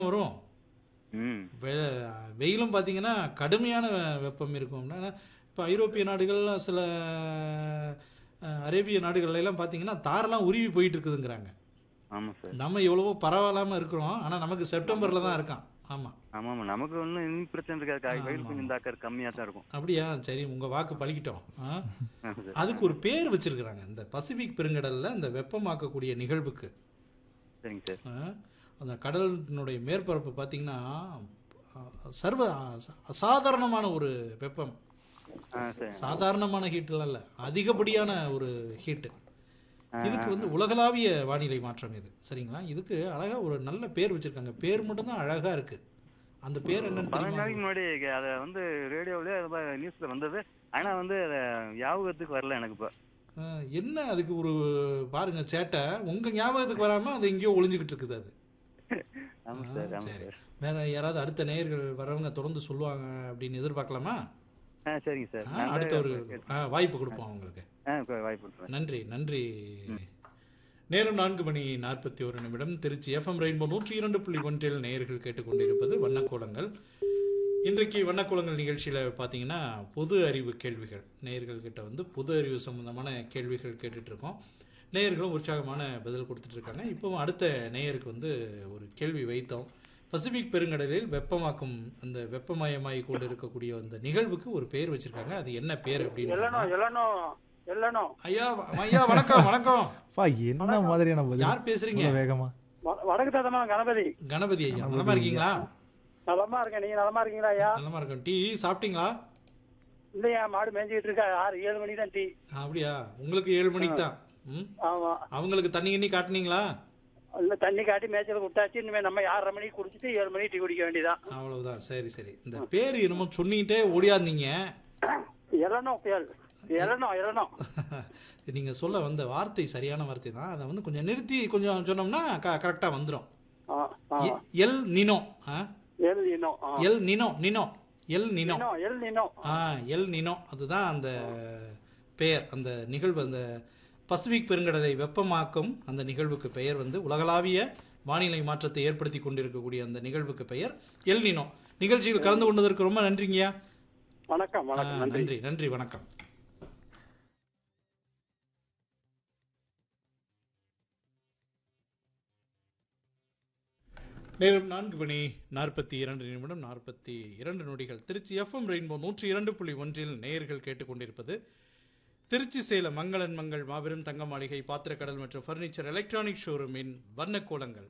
வரும். ம். வெ வெயிலும் பார்த்தீங்கன்னா, கடுமையான வெப்பம் இருக்கும். இப்போ ஐரோப்பிய நாடுகள்லாம் சில அரேபிய நாடுகள்ல எல்லாம் பார்த்தீங்கன்னா, தாரெல்லாம் உருவி போயிட்டு இருக்குதுங்கிறாங்க. ஆமா சார். நம்ம எவ்வளவோ பரவாயில்லாம இருக்கிறோம். ஆனா நமக்கு செப்டம்பர்ல நமக்கு தான் இருக்கான். ஆமா. ஆமாமா. நமக்கு ஒண்ணும் இன்னும் பிரச்சனை இருக்காது. வெயில் ஆமாமா. கொஞ்சம் தாக்கம் கம்மியா தான் இருக்கும். அப்படியா? சரி, உங்க வாக்கு பலிக்கட்டும். ஆமா சார். அதுக்கு ஒரு பேர் வச்சிருக்கிறாங்க. இந்த பசிபிக் பெருங்கடல்ல இந்த வெப்பமாக்கக்கூடிய நிகழ்வுக்கு. சரிங்க சார். ஆ, அந்த கடலினுடைய மேற்பரப்பு பார்த்தீங்கன்னா, சர்வ அசாதாரணமான ஒரு வெப்பம். சரி. சாதாரணமான ஹீட்லாம் இல்ல. அதிகப்படியான ஒரு ஹீட். இதுக்கு வந்து உலகளாவிய வானிலை மாற்றம் இது. சரிங்களா? இதுக்கு அழகா ஒரு நல்ல பேர் வச்சிருக்காங்க. பேர் மட்டும் தான் அழகா இருக்கு. அந்த பேர் என்னன்னு 15 தெரியுமா நாளைக்கு உங்களுக்கு? முன்னாடி அத வந்து ரேடியோவிலே நியூஸ்ல வந்தது. ஆனா வந்து அத ஞாபகத்துக்கு வரல எனக்கு இப்ப. என்ன அதுக்கு ஒரு பாருங்க சேட்டை. உங்க ஞாபகத்துக்கு வராம அது எங்கேயோ ஒளிஞ்சுகிட்டு இருக்குது அது. ஆமா சார். ஆமா சரி. சார். வேற யாராவது அடுத்த நேயர்கள் வரவங்க தொடர்ந்து சொல்லுவாங்க அப்படின்னு எதிர்பார்க்கலாமா? சரிங்க சார். அடுத்த ஒரு வாய்ப்பு கொடுப்போம் அவங்களுக்கு. வாய்ப்பு கொடுத்துறேன். நன்றி நன்றி. நேரம் 4:41. திருச்சி எஃப்எம் ரெயின்போ 102.1 நேயர்கள் கேட்டுக்கொண்டிருப்பது வண்ணக்கோலங்கள். இன்றைக்கு வண்ணக்கோலங்கள் நிகழ்ச்சியில் பார்த்தீங்கன்னா, பொது அறிவு கேள்விகள் நேயர்கள் கிட்ட வந்து பொது அறிவு சம்பந்தமான கேள்விகள் கேட்டுட்டு இருக்கோம். நேயர்களும் உற்சாகமான பதில் கொடுத்துட்டு இருக்காங்க. இப்போவும் அடுத்த நேயருக்கு வந்து ஒரு கேள்வி வைத்தோம். பசிபிக் பெருங்கடலில் வெப்பமாக்கும் அந்த வெப்பமயமாகி கொண்டு இருக்கக்கூடிய அந்த நிகழ்வுக்கு ஒரு பேர் வச்சிருக்காங்க. அது என்ன பேர் அப்படின்னு ஐயா ஐயா வணக்கம் வணக்கம். என்ன மாதிரியான பதில்? யார் பேசுறீங்க? வேகமா. வணக்கம் தாத்தம்மா, கணபதி. கணபதி ஐயா, நலமா இருக்கீங்களா? நலமா இருக்கேன். நீங்க நலமா இருக்கீங்களா ஐயா? நலமா இருக்கேன். டீ சாப்பிட்டீங்களா? இல்லையா, மாடு மேய்ஞ்சிட்டு இருக்கா. 6-7 மணி தான் டீ. அப்படியா? உங்களுக்கு 7 மணிக்கு தான். ஆமா. அவங்களுக்கு தண்ணி கிண்ணி காட்டுனீங்களா? இல்ல, தண்ணி காட்டி மேய்ச்சல் விட்டாச்சு. இனிமே நம்ம 6:30 மணிக்கு குடிச்சிட்டு 7 மணிக்கு டீ குடிக்க வேண்டியதான். அவ்வளவுதான். சரி சரி. இந்த பேர் என்னமோ சொன்னிட்டே ஓடியாந்தீங்க. இளனோ. நீங்க சொல்ல வந்த வார்த்தை சரியான வார்த்தை தான். அதை வந்து கொஞ்சம் நிறுத்தி கொஞ்சம் சொன்னோம்னா கரெக்டா வந்துடும். El Nino. El Nino. Nino El Nino. El Nino அதுதான் அந்த பெயர். அந்த நிகழ்வு, அந்த பசிபிக் பெருங்கடலை வெப்பமாக்கும் அந்த நிகழ்வுக்கு பெயர் வந்து உலகளாவிய வானிலை மாற்றத்தை ஏற்படுத்தி கொண்டிருக்கக்கூடிய அந்த நிகழ்வுக்கு பெயர் எல் நினோ. நிகழ்ச்சியில் கலந்து கொண்டதற்கு ரொம்ப நன்றிங்கய்யா. வணக்கம். நன்றி நன்றி. வணக்கம். நேரம் 4:42 42 திருச்சி எஃப்எம் ரெயின்போ 102.1 நேயர்கள் கேட்டுக்கொண்டிருப்பது திருச்சி சேலம் மங்களன் மங்கள் மாபெரும் தங்க மாளிகை பாத்திரக்கடல் மற்றும் பர்னிச்சர் எலக்ட்ரானிக் ஷோரூமின் வண்ணக்கோலங்கள்.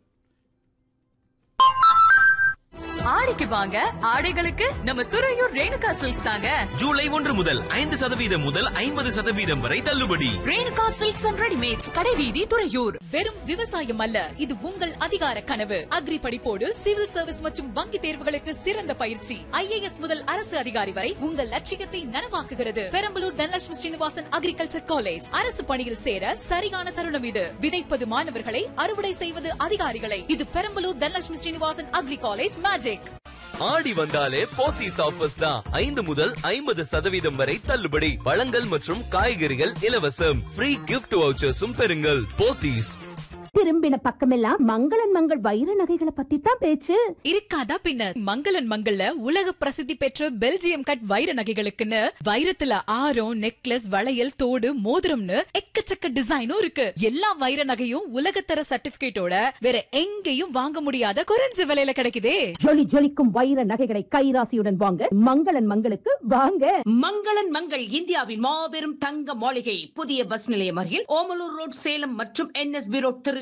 ஆடிக்கு வாங்க, ஆடைகளுக்கு நம்ம துறையூர் ரேணுகா சில்க்ஸ் தாங்க. ஜூலை 1 முதல் 5% முதல் 50% வரை தள்ளுபடி. ரேணுகா சில்க்ஸ் அண்ட் ரெடிமேட்ஸ், கடைவீதி, துறையூர். வெறும் விவசாயம் அல்ல, இது உங்கள் அதிகார கனவு. அக்ரி படிப்போடு சிவில் சர்வீஸ் மற்றும் வங்கி தேர்வுகளுக்கு சிறந்த பயிற்சி. IAS முதல் அரசு அதிகாரி வரை உங்கள் லட்சியத்தை நனவாக்குகிறது. Perambalur Dhanalakshmi Srinivasan agriculture college. அரசு பணியில் சேர சரியான தருணம் இது. விதைப்பது மாணவர்களை, அறுவடை செய்வது அதிகாரிகளை. இது Perambalur Dhanalakshmi Srinivasan agri college magic. ஆடி வந்தாலே போத்தீஸ் ஆஃபர்ஸ் தான். 5 முதல் 50% வரை தள்ளுபடி. பழங்கள் மற்றும் காய்கறிகள் இலவசம். ஃப்ரீ கிஃப்ட் வவுச்சர்ஸும் பெறுங்கள். போத்தீஸ். திரும்பின பக்கமெல்லாம் மங்களன் மங்கள் வைர நகைகளை பத்தி தான் பேச்சு. இருக்காதா பின்ன. மங்களன் மங்கள்ல உலக பிரசித்தி பெற்ற பெல்ஜியம் கட் வைர நகைகளுக்குன்னு வைரத்துல ஆரம், நெக்லஸ், வளையல், தோடு, மோதிரம்னு எக்கச்சக்க டிசைனும் இருக்கு. எல்லா வைர நகையும் உலகத்தர சர்டிபிகேட்டோட வேற எங்கேயும் வாங்க முடியாத குறைஞ்ச விலையில கிடைக்குதே. ஜொலி ஜொலிக்கும் வைர நகைகளை கைராசியுடன் வாங்க மங்களன் மங்களுக்கு வாங்க. மங்களன் மங்கள் இந்தியாவின் மாபெரும் தங்க மாளிகை. புதிய பஸ் நிலையம் அருகில் ஓமலூர் ரோட், சேலம் மற்றும் NSB ரோட், திருச்சி.